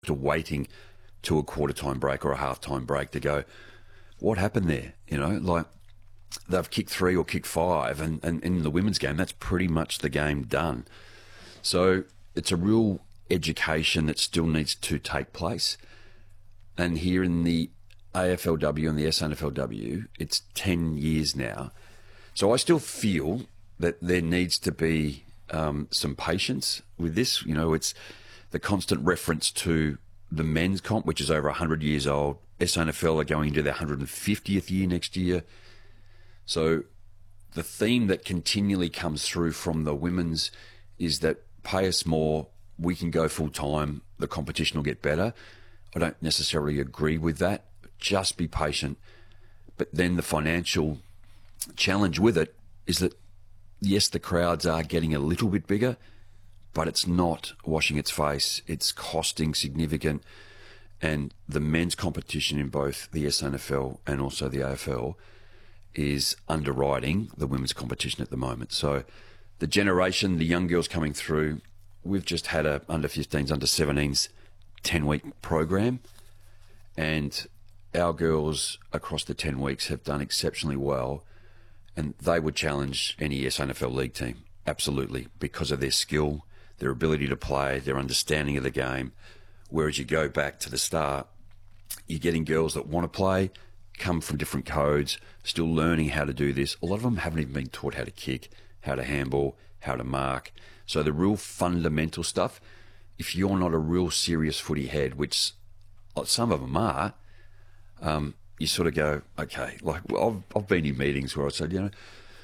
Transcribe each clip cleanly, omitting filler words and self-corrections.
to waiting to a quarter time break or a half time break to go, what happened there? You know, like they've kicked 3 or kicked 5, and in the women's game, that's pretty much the game done. So it's a real education that still needs to take place. And here in the AFLW and the SNFLW, it's 10 years now. So I still feel that there needs to be some patience with this. You know, it's the constant reference to the men's comp, which is over 100 years old. SNFL are going into their 150th year next year. So the theme that continually comes through from the women's is that pay us more, we can go full time, the competition will get better. I don't necessarily agree with that. Just be patient. But then the financial challenge with it is that, yes, the crowds are getting a little bit bigger, but it's not washing its face. It's costing significant. And the men's competition in both the SNFL and also the AFL is underwriting the women's competition at the moment. So the generation, the young girls coming through, we've just had a under-15s, under-17s 10-week program, and our girls across the 10 weeks have done exceptionally well, and they would challenge any SNFL league team, absolutely, because of their skill, their ability to play, their understanding of the game. Whereas you go back to the start, you're getting girls that want to play, come from different codes, still learning how to do this. A lot of them haven't even been taught how to kick, how to handball, how to mark. So the real fundamental stuff, if you're not a real serious footy head, which some of them are, you sort of go, okay, like I've been in meetings where I said, you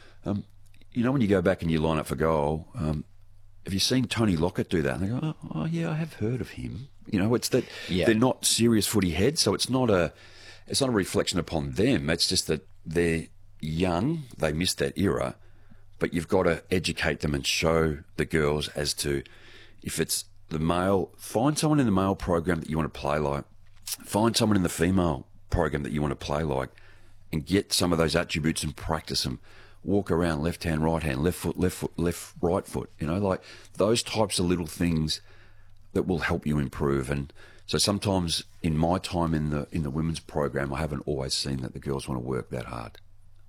know, when you go back and you line up for goal, have you seen Tony Lockett do that? And they go, oh yeah, I have heard of him. You know, it's that they're not serious footy heads, so it's not a reflection upon them. It's just that they're young, they missed that era, but you've got to educate them and show the girls as to, if it's the male, find someone in the male program that you want to play like, find someone in the female program that you want to play like, and get some of those attributes and practice them. Walk around left hand, right hand, left foot, right foot. You know, like those types of little things that will help you improve. And so sometimes in my time in the women's program, I haven't always seen that the girls want to work that hard.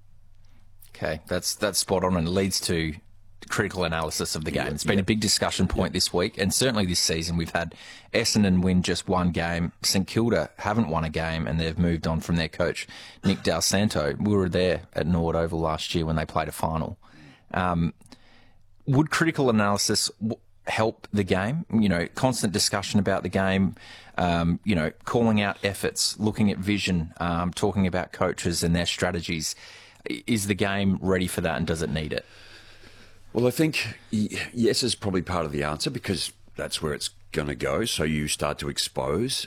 Okay, that's spot on, and leads to critical analysis of the game. It's been a big discussion point this week, and certainly this season. We've had Essendon win just one game. St Kilda haven't won a game, and they've moved on from their coach, Nick Dal Santo. We were there at Norwood Oval last year when they played a final. Would critical analysis help the game? You know, constant discussion about the game, you know, calling out efforts, looking at vision, talking about coaches and their strategies. Is the game ready for that, and does it need it? Well, I think yes is probably part of the answer, because that's where it's going to go. So you start to expose.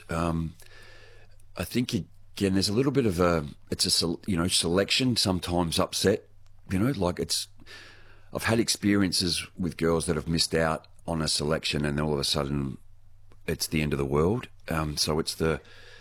I think, again, there's a little bit of selection sometimes upset. You know, like I've had experiences with girls that have missed out on a selection, and then all of a sudden it's the end of the world. So it's there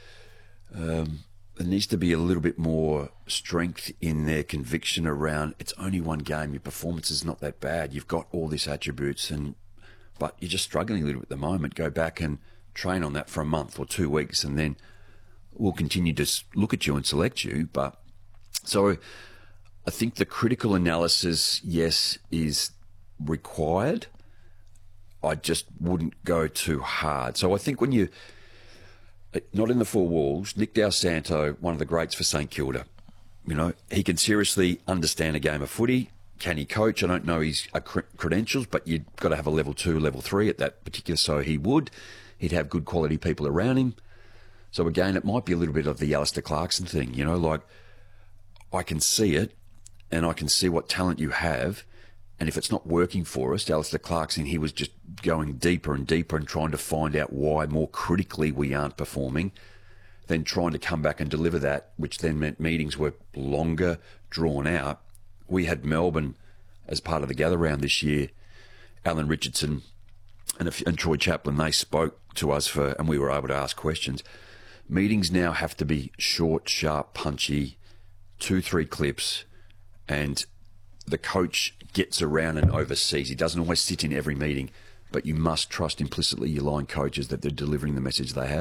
needs to be a little bit more strength in their conviction around, it's only one game, your performance is not that bad, you've got all these attributes, but you're just struggling a little bit at the moment. Go back and train on that for a month or 2 weeks, and then we'll continue to look at you and select you. But so I think the critical analysis, yes, is required. I just wouldn't go too hard. So I think when not in the four walls, Nick Dal Santo, one of the greats for St Kilda, you know, he can seriously understand a game of footy. Can he coach? I don't know his credentials, but you've got to have a level 2, level 3 at that particular, so he would. He'd have good quality people around him. So again, it might be a little bit of the Alistair Clarkson thing, you know, like I can see it and I can see what talent you have. And if it's not working for us, Alistair Clarkson, he was just going deeper and deeper and trying to find out why more critically we aren't performing, then trying to come back and deliver that, which then meant meetings were longer, drawn out. We had Melbourne as part of the gather round this year. Alan Richardson and Troy Chaplin, they spoke to us and we were able to ask questions. Meetings now have to be short, sharp, punchy, 2-3 clips, and the coach gets around and oversees. He doesn't always sit in every meeting. but you must trust implicitly your line coaches that they're delivering the message they have.